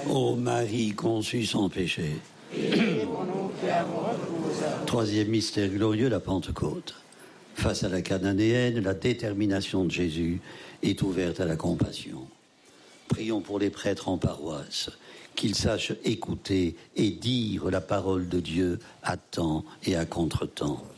Ô Marie conçue sans péché. Troisième mystère glorieux, la Pentecôte. Face à la cananéenne, la détermination de Jésus est ouverte à la compassion. Prions pour les prêtres en paroisse, qu'ils sachent écouter et dire la parole de Dieu à temps et à contre-temps.